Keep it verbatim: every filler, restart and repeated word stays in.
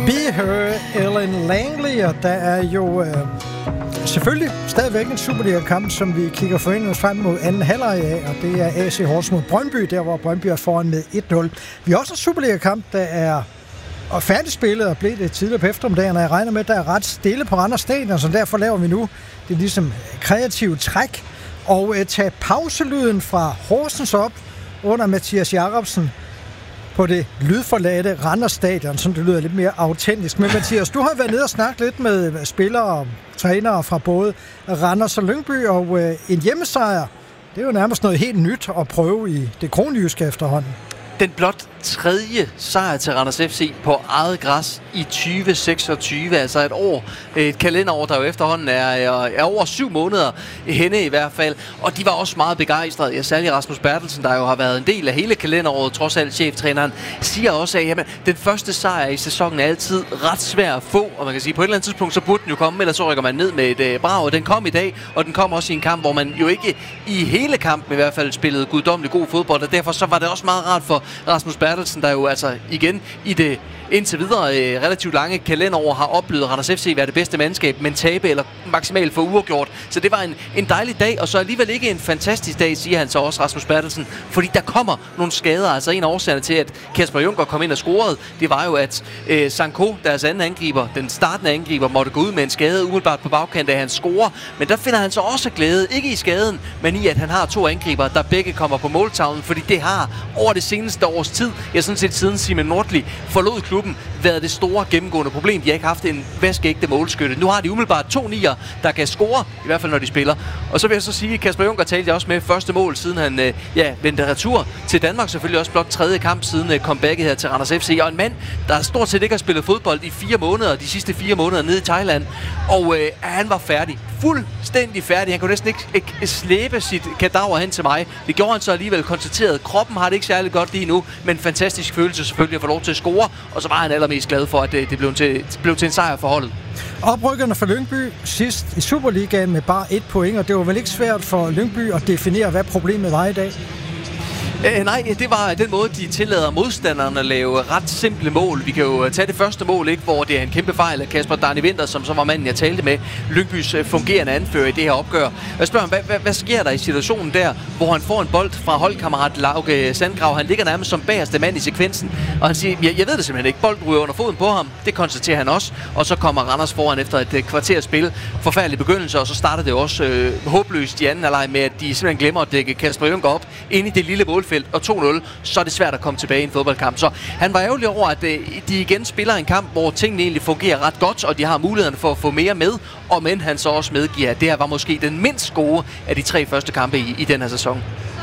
Be Her, Ellen Langley, og der er jo øh, selvfølgelig stadigvæk en Superliga-kamp, som vi kigger foreningen frem mod anden halvleg af, og det er A C Horsens mod Brøndby, der hvor Brøndby er foran med et nul. Vi har også en Superliga-kamp, der er og færdigspillet og blev det tidligere på eftermiddagen, og jeg regner med, at der er ret stille på Randers Stadion, så derfor laver vi nu det ligesom kreative træk og øh, tage pauselyden fra Horsens op under Mathias Jacobsen på det lydforladte Randers Stadion, som det lyder lidt mere autentisk. Men Mathias, du har været nede og snakket lidt med spillere og trænere fra både Randers og Lyngby, og øh, en hjemmesejr, det er jo nærmest noget helt nyt at prøve i det kronjyske efterhånden. Den blot tredje sejr til Randers F C på eget græs i tyve seksogtyve, altså et år, et kalenderår, der jo efterhånden er, er over syv måneder henne i hvert fald, og de var også meget begejstrede. Ja, særlig Rasmus Bertelsen, der jo har været en del af hele kalenderåret, trods alt cheftræneren, siger også, at jamen, den første sejr i sæsonen er altid ret svær at få, og man kan sige, på et eller andet tidspunkt, så burde den jo komme, ellers så rykker man ned med et uh, brag, og den kom i dag, og den kom også i en kamp, hvor man jo ikke i hele kampen i hvert fald spillede guddommelig god fodbold, og derfor så var det også meget rart for Rasmus Bertelsen, der jo altså igen i det indtil videre øh, relativt lange kalenderår har oplevet Randers F C være det bedste mandskab, men tabe eller maksimalt for uafgjort. Så det var en, en dejlig dag, og så alligevel ikke en fantastisk dag, siger han så også, Rasmus Bertelsen, fordi der kommer nogle skader. Altså en af årsagerne til, at Kasper Junker kom ind og scorede, det var jo, at øh, Sanko, deres anden angriber, den startende angriber, måtte gå ud med en skade umiddelbart på bagkant af hans score. Men der finder han så også glæde, ikke i skaden, men i, at han har to angriber, der begge kommer på måltavlen, fordi det har over det seneste års tid, ja sådan set siden Simon Nordli forlod klubben, været det store gennemgående problem. De har ikke haft en vaskeægte målskytte. Nu har de umiddelbart to nier, der kan score, i hvert fald når de spiller. Og så vil jeg så sige, at Kasper Junker talte også med første mål, siden han øh, ja, vendte retur til Danmark. Selvfølgelig også blot tredje kamp siden øh, comebacket her til Randers F C. Og en mand, der stort set ikke har spillet fodbold i fire måneder, de sidste fire måneder nede i Thailand. Og øh, han var færdig. Fuldstændig færdig. Han kunne næsten ikke, ikke slæbe sit kadaver hen til mig. Det gjorde han så alligevel konstateret. Kroppen har det ikke særlig godt lige nu, men fantastisk følelse selvfølgelig at få lov til at score. Og så var han allermest glad for, at det, det blev, til, blev til en sejr for holdet. Oprykkerne for Lyngby sidst i Superligaen med bare et point, og det var vel ikke svært for Lyngby at definere, hvad problemet var i dag? Øh, nej, det var den måde, de tillader modstanderne at lave ret simple mål. Vi kan jo tage det første mål, ikke, hvor det er en kæmpe fejl af Kasper Darni Winther, som så var manden, jeg talte med, Lyngbys fungerende anfører i det her opgør. Jeg spørger ham, hvad, hvad, hvad sker der i situationen der, hvor han får en bold fra holdkammerat Lauke Sandgrav? Han ligger nærmest som bagerste mand i sekvensen, og han siger, jeg, jeg ved det simpelthen ikke. Bolden ryger under foden på ham, det konstaterer han også, og så kommer Randers foran efter et kvarters spil. Forfærdelig begyndelse, og så starter det også øh, håbløst i anden halvleg med, at de simpelthen glemmer at dække Kasper Junker op ind i det lille målfelt, og to nul, så er det svært at komme tilbage i en fodboldkamp. Så han var ærgerlig over, at øh, de igen spiller en kamp, hvor tingene egentlig fungerer ret godt, og de har mulighederne for at få mere med, og men han så også medgiver, at det her var måske den mindst gode af de tre første kampe i, i den her sæson.